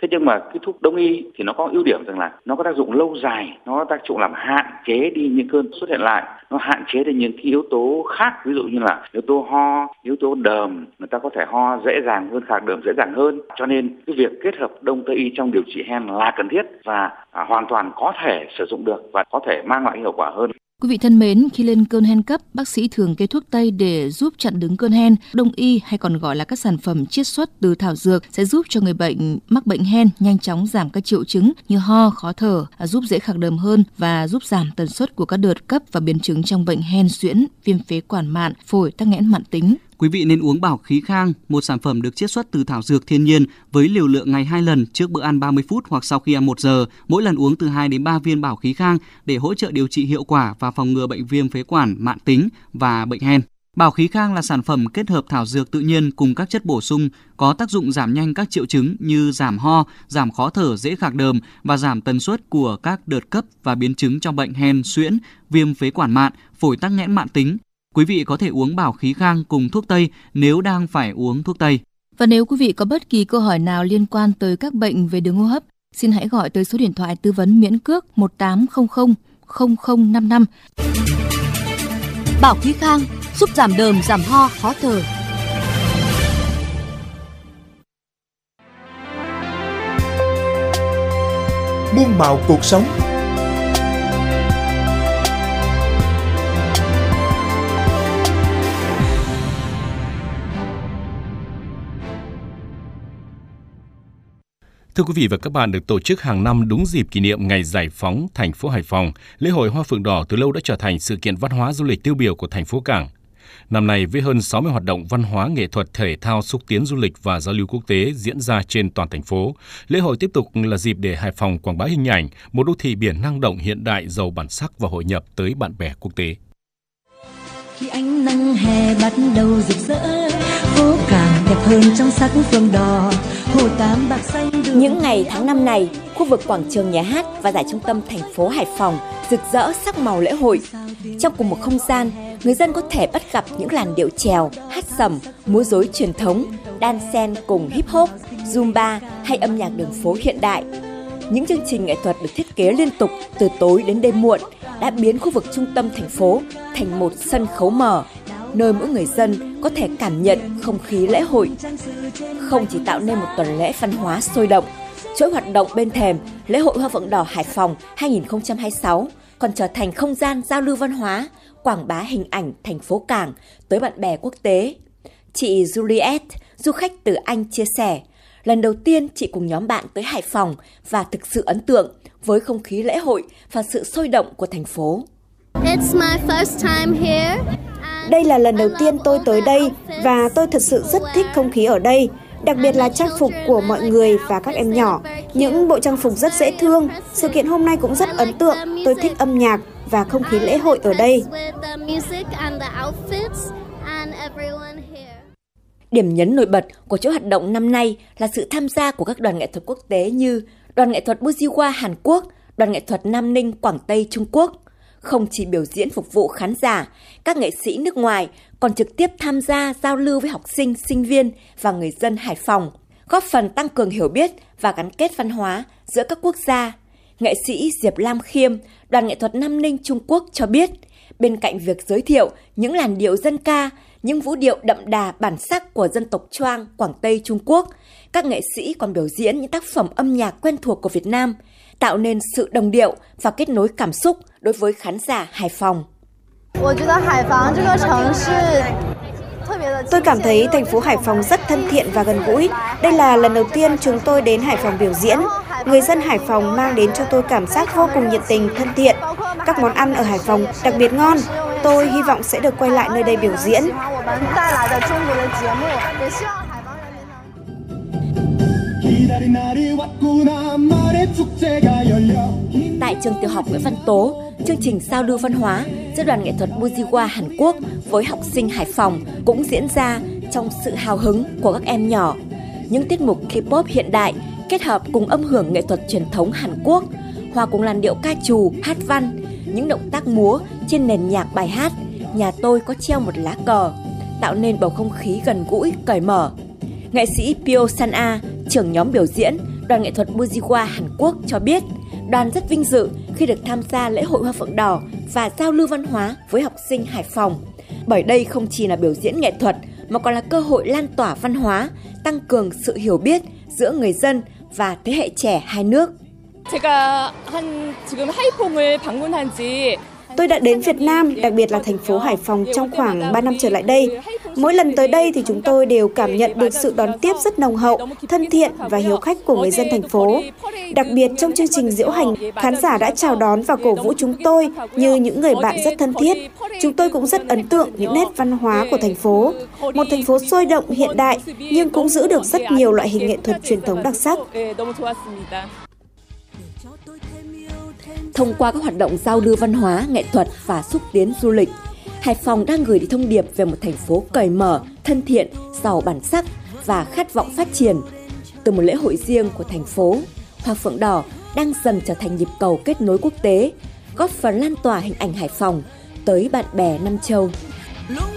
Thế nhưng mà cái thuốc đông y thì nó có ưu điểm rằng là nó có tác dụng lâu dài, nó có tác dụng làm hạn chế đi những cơn xuất hiện lại, nó hạn chế đi những cái yếu tố khác, ví dụ như là yếu tố ho, yếu tố đờm, người ta có thể ho dễ dàng hơn, khạc đờm dễ dàng hơn. Cho nên cái việc kết hợp đông tây y trong điều trị hen là cần thiết và hoàn toàn có thể sử dụng được và có thể mang lại hiệu quả hơn. Quý vị thân mến, khi lên cơn hen cấp, bác sĩ thường kê thuốc tây để giúp chặn đứng cơn hen. Đông y hay còn gọi là các sản phẩm chiết xuất từ thảo dược sẽ giúp cho người bệnh mắc bệnh hen nhanh chóng giảm các triệu chứng như ho, khó thở, giúp dễ khạc đờm hơn và giúp giảm tần suất của các đợt cấp và biến chứng trong bệnh hen suyễn, viêm phế quản mạn, phổi tắc nghẽn mãn tính. Quý vị nên uống Bảo Khí Khang, một sản phẩm được chiết xuất từ thảo dược thiên nhiên với liều lượng ngày 2 lần trước bữa ăn 30 phút hoặc sau khi ăn 1 giờ, mỗi lần uống từ 2 đến 3 viên Bảo Khí Khang để hỗ trợ điều trị hiệu quả và phòng ngừa bệnh viêm phế quản mạn tính và bệnh hen. Bảo Khí Khang là sản phẩm kết hợp thảo dược tự nhiên cùng các chất bổ sung có tác dụng giảm nhanh các triệu chứng như giảm ho, giảm khó thở dễ khạc đờm và giảm tần suất của các đợt cấp và biến chứng trong bệnh hen suyễn, viêm phế quản mạn, phổi tắc nghẽn mạn tính. Quý vị có thể uống Bảo Khí Khang cùng thuốc tây nếu đang phải uống thuốc tây. Và nếu quý vị có bất kỳ câu hỏi nào liên quan tới các bệnh về đường hô hấp, xin hãy gọi tới số điện thoại tư vấn miễn cước 1800 0055. Bảo Khí Khang giúp giảm đờm, giảm ho, khó thở. Muôn màu cuộc sống. Thưa quý vị và các bạn, được tổ chức hàng năm đúng dịp kỷ niệm Ngày Giải phóng thành phố Hải Phòng, lễ hội Hoa Phượng Đỏ từ lâu đã trở thành sự kiện văn hóa du lịch tiêu biểu của thành phố Cảng. Năm nay, với hơn 60 hoạt động văn hóa, nghệ thuật, thể thao, xúc tiến du lịch và giao lưu quốc tế diễn ra trên toàn thành phố, lễ hội tiếp tục là dịp để Hải Phòng quảng bá hình ảnh một đô thị biển năng động, hiện đại, giàu bản sắc và hội nhập tới bạn bè quốc tế. Khi ánh nắng hè bắt đầu rực rỡ, phố Cảng đẹp hơn trong sắc phượng đỏ, hồ Tam bạc xanh. Những ngày tháng năm này, khu vực quảng trường Nhà hát và giải trung tâm thành phố Hải Phòng rực rỡ sắc màu lễ hội. Trong cùng một không gian, người dân có thể bắt gặp những làn điệu chèo, hát sẩm, múa rối truyền thống, đan xen cùng hip hop, zumba hay âm nhạc đường phố hiện đại. Những chương trình nghệ thuật được thiết kế liên tục từ tối đến đêm muộn đã biến khu vực trung tâm thành phố thành một sân khấu mở, nơi mỗi người dân có thể cảm nhận không khí lễ hội. Không chỉ tạo nên một tuần lễ văn hóa sôi động, chuỗi hoạt động bên thềm lễ hội Hoa Phượng Đỏ Hải Phòng 2026 còn trở thành không gian giao lưu văn hóa, quảng bá hình ảnh thành phố Cảng tới bạn bè quốc tế. Chị Juliet, du khách từ Anh chia sẻ, lần đầu tiên chị cùng nhóm bạn tới Hải Phòng và thực sự ấn tượng với không khí lễ hội và sự sôi động của thành phố. Đây là lần đầu tiên tôi tới đây và tôi thật sự rất thích không khí ở đây, đặc biệt là trang phục của mọi người và các em nhỏ. Những bộ trang phục rất dễ thương, sự kiện hôm nay cũng rất ấn tượng, tôi thích âm nhạc và không khí lễ hội ở đây. Điểm nhấn nổi bật của chuỗi hoạt động năm nay là sự tham gia của các đoàn nghệ thuật quốc tế như Đoàn nghệ thuật Bujiwa Hàn Quốc, Đoàn nghệ thuật Nam Ninh Quảng Tây Trung Quốc. Không chỉ biểu diễn phục vụ khán giả, các nghệ sĩ nước ngoài còn trực tiếp tham gia giao lưu với học sinh, sinh viên và người dân Hải Phòng, góp phần tăng cường hiểu biết và gắn kết văn hóa giữa các quốc gia. Nghệ sĩ Diệp Lam Khiêm, Đoàn nghệ thuật Nam Ninh Trung Quốc cho biết, bên cạnh việc giới thiệu những làn điệu dân ca, những vũ điệu đậm đà bản sắc của dân tộc Choang, Quảng Tây Trung Quốc, các nghệ sĩ còn biểu diễn những tác phẩm âm nhạc quen thuộc của Việt Nam, tạo nên sự đồng điệu và kết nối cảm xúc đối với khán giả Hải Phòng. Tôi cảm thấy thành phố Hải Phòng rất thân thiện và gần gũi. Đây là lần đầu tiên chúng tôi đến Hải Phòng biểu diễn. Người dân Hải Phòng mang đến cho tôi cảm giác vô cùng nhiệt tình, thân thiện. Các món ăn ở Hải Phòng đặc biệt ngon. Tôi hy vọng sẽ được quay lại nơi đây biểu diễn. Tại trường tiểu học Nguyễn Văn Tố, chương trình giao lưu văn hóa giữa Đoàn nghệ thuật Bujiwa Hàn Quốc với học sinh Hải Phòng cũng diễn ra trong sự hào hứng của các em nhỏ. Những tiết mục K-pop hiện đại kết hợp cùng âm hưởng nghệ thuật truyền thống Hàn Quốc, hòa cùng làn điệu ca trù, hát văn, những động tác múa trên nền nhạc bài hát Nhà tôi có treo một lá cờ, tạo nên bầu không khí gần gũi, cởi mở. Nghệ sĩ Pyo San-a, trưởng nhóm biểu diễn, Đoàn nghệ thuật Bujiwa Hàn Quốc cho biết, đoàn rất vinh dự khi được tham gia lễ hội Hoa Phượng Đỏ và giao lưu văn hóa với học sinh Hải Phòng. Bởi đây không chỉ là biểu diễn nghệ thuật mà còn là cơ hội lan tỏa văn hóa, tăng cường sự hiểu biết giữa người dân và thế hệ trẻ hai nước. Tôi đã đến Việt Nam, đặc biệt là thành phố Hải Phòng trong khoảng 3 năm trở lại đây. Mỗi lần tới đây thì chúng tôi đều cảm nhận được sự đón tiếp rất nồng hậu, thân thiện và hiếu khách của người dân thành phố. Đặc biệt trong chương trình diễu hành, khán giả đã chào đón và cổ vũ chúng tôi như những người bạn rất thân thiết. Chúng tôi cũng rất ấn tượng những nét văn hóa của thành phố. Một thành phố sôi động hiện đại nhưng cũng giữ được rất nhiều loại hình nghệ thuật truyền thống đặc sắc. Thông qua các hoạt động giao lưu văn hóa, nghệ thuật và xúc tiến du lịch, Hải Phòng đang gửi đi thông điệp về một thành phố cởi mở, thân thiện, giàu bản sắc và khát vọng phát triển. Từ một lễ hội riêng của thành phố, Hoa Phượng Đỏ đang dần trở thành nhịp cầu kết nối quốc tế, góp phần lan tỏa hình ảnh Hải Phòng tới bạn bè năm châu.